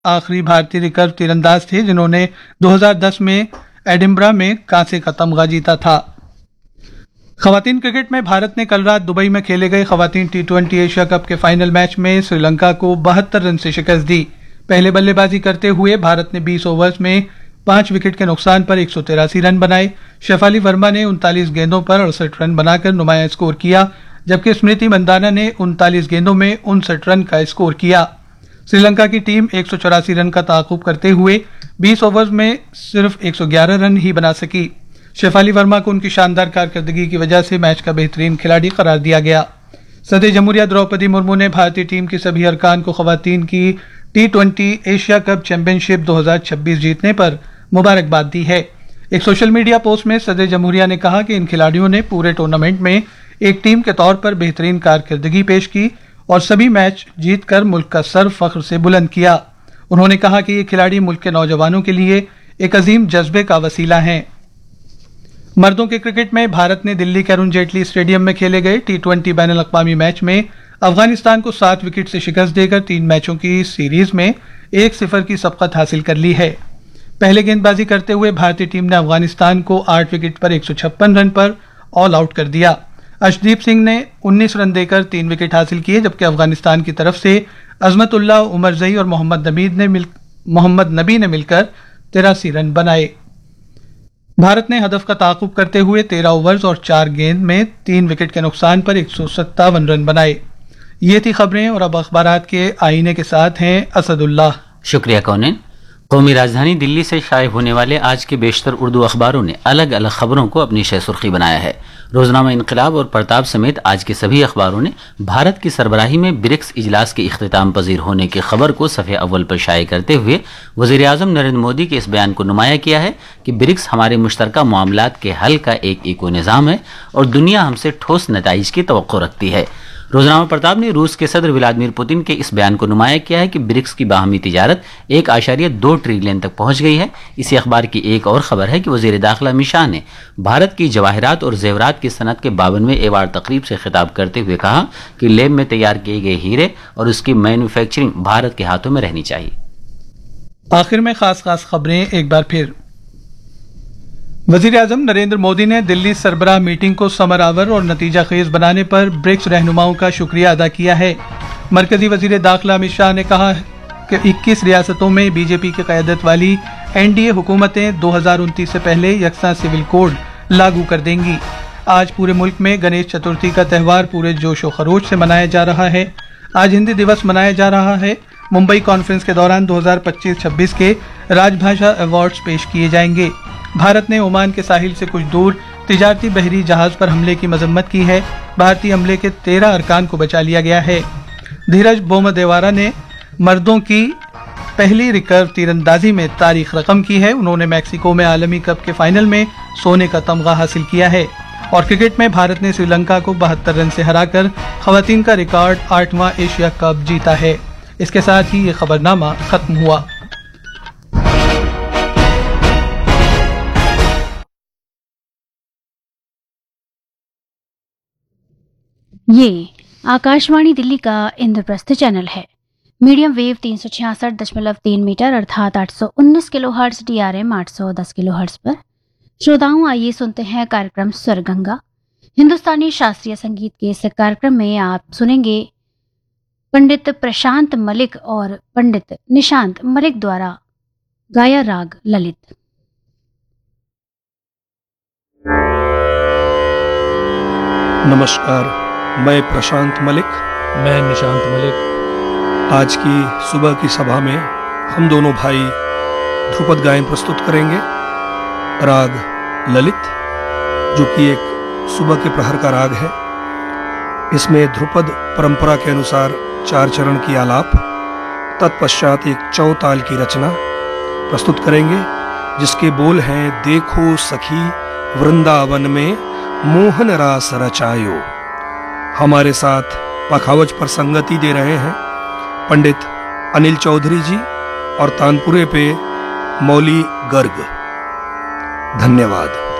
आखिरी भारतीय रिकर्व तीरंदाज थे जिन्होंने 2010 में एडिनबरा में कांसे का तमगा जीता था। खवातीन क्रिकेट में भारत ने कल रात दुबई में खेले गए खवातीन T20 एशिया कप के फाइनल मैच में श्रीलंका को 72 रन से शिकस्त दी। पहले बल्लेबाजी करते हुए भारत ने 20 ओवर्स में 5 विकेट के नुकसान पर 183 रन बनाए। शेफाली वर्मा ने 39 गेंदों पर 68 रन बनाकर नुमाया स्कोर किया, जबकि स्मृति मंदाना ने 39 गेंदों में 59 रन का स्कोर किया। श्रीलंका की टीम 184 रन का ताक़ुब करते हुए 20 ओवर्स में सिर्फ 111 रन ही बना सकी। शेफाली वर्मा को उनकी शानदार कारकर्दगी की वजह से मैच का बेहतरीन खिलाड़ी करार दिया गया। सदर जमहूरिया द्रौपदी मुर्मू ने भारतीय टीम की सभी अरकान को खवातीन की T20 एशिया कप चैंपियनशिप 2026 जीतने पर मुबारकबाद दी है। एक सोशल मीडिया पोस्ट में सदर जमहूरिया ने कहा कि इन खिलाड़ियों ने पूरे टूर्नामेंट में एक टीम के तौर पर बेहतरीन कारकर्दगी पेश की और सभी मैच जीतकर मुल्क का सर फख्र से बुलंद किया। उन्होंने कहा कि ये खिलाड़ी मुल्क के नौजवानों के लिए एक अजीम जज्बे का वसीला हैं। मर्दों के क्रिकेट में भारत ने दिल्ली के अरुण जेटली स्टेडियम में खेले गए T20 बैनुल अक़वामी मैच में अफगानिस्तान को 7 विकेट से शिकस्त देकर 3 मैचों की सीरीज में 1-0 की सबकत हासिल कर ली है। पहले गेंदबाजी करते हुए भारतीय टीम ने अफगानिस्तान को 8 विकेट पर 156 रन पर ऑल आउट कर दिया। अर्शदीप सिंह ने 19 रन देकर 3 विकेट हासिल किए, जबकि अफगानिस्तान की तरफ से अजमतुल्लाह, उमर जही और मोहम्मद नबी ने मिलकर 83 रन बनाए। भारत ने हदफ का ताक़ुब करते हुए 13 ओवर्स और 4 गेंद में 3 विकेट के नुकसान पर 157 रन बनाए। ये थी खबरें और अब अखबारात के आईने के साथ हैं असदुल्लाह। शुक्रिया कौनेन। कौमी राजधानी दिल्ली से शाये होने वाले आज के बेशतर उर्दू अखबारों ने अलग अलग खबरों को अपनी शह सुर्खी बनाया है। रोजनामा इनकलाब और प्रताप समेत आज के सभी अखबारों ने भारत की सरबराही में ब्रिक्स इजलास के इख्तिताम पजीर होने की खबर को सफ़े अव्वल पर शाये करते हुए वज़ीर आज़म नरेंद्र मोदी के इस बयान को नुमाया किया है कि ब्रिक्स हमारे मुश्तरका मामलात के हल का एक इको निज़ाम है और दुनिया हमसे ठोस नताइज की तवक्को रखती है। रोजनामा प्रताप ने रूस के सदर व्लादिमीर पुतिन के इस बयान को नुमाया किया है कि ब्रिक्स की बाहमी तिजारत 1.2 ट्रिलियन तक पहुंच गई है। इसी अखबार की एक और खबर है कि वजीर दाखिला अमित शाह ने भारत की जवाहरात और जेवरात की सनत के 52वें एवार्ड तकरीब से खिताब करते हुए कहा कि लेब में तैयार किए गए हीरे और उसकी मैन्युफैक्चरिंग भारत के हाथों में रहनी चाहिए। आखिर में खास खबरें एक बार फिर। वजीर आजम नरेंद्र मोदी ने दिल्ली सरबराह मीटिंग को समरावर और नतीजा खेज बनाने पर ब्रिक्स रहनुमाओं का शुक्रिया अदा किया है। मरकजी वजीर दाखिला अमित शाह ने कहा कि 21 रियासतों में बीजेपी की क़यादत वाली एनडीए हुकूमतें 2029 से पहले यकसा सिविल कोड लागू कर देंगी। आज पूरे मुल्क में गणेश चतुर्थी का त्यौहार पूरे जोशो खरोश से मनाया जा रहा है। आज हिंदी दिवस मनाया जा रहा है। मुंबई कॉन्फ्रेंस के दौरान 2025-26 के राजभाषा अवार्ड्स पेश किए जाएंगे। भारत ने ओमान के साहिल से कुछ दूर तिजारती बहरी जहाज पर हमले की मजम्मत की है। भारतीय हमले के 13 अरकान को बचा लिया गया है। धीरज बोमदेवारा ने मर्दों की पहली रिकर्व तीरंदाजी में तारीख रकम की है। उन्होंने मैक्सिको में आलमी कप के फाइनल में सोने का तमगा हासिल किया है। और क्रिकेट में भारत ने श्रीलंका को 72 रन से हराकर खवातीन का रिकॉर्ड 8वां एशिया कप जीता है। इसके साथ ही ये खबरनामा खत्म हुआ। ये आकाशवाणी दिल्ली का इंद्रप्रस्थ चैनल है। मीडियम वेव 366.3 मीटर अर्थात 819 किलोहर्ट्ज DRM 810 किलोहर्ट्ज पर। श्रोताओं, आइए सुनते हैं कार्यक्रम स्वरगंगा। हिंदुस्तानी शास्त्रीय संगीत के इस कार्यक्रम में आप सुनेंगे पंडित प्रशांत मलिक और पंडित निशांत मलिक द्वारा गाया राग ललित। नमस्कार, मैं प्रशांत मलिक। मैं निशांत मलिक। आज की सुबह की सभा में हम दोनों भाई ध्रुपद गायन प्रस्तुत करेंगे। राग ललित, जो कि एक सुबह के प्रहर का राग है। इसमें ध्रुपद परंपरा के अनुसार 4 चरण की आलाप, तत्पश्चात एक चौताल की रचना प्रस्तुत करेंगे, जिसके बोल हैं: देखो सखी वृंदावन में मोहन रास रचायो। हमारे साथ पखावज पर संगति दे रहे हैं पंडित अनिल चौधरी जी और तानपुरे पे मौली गर्ग। धन्यवाद।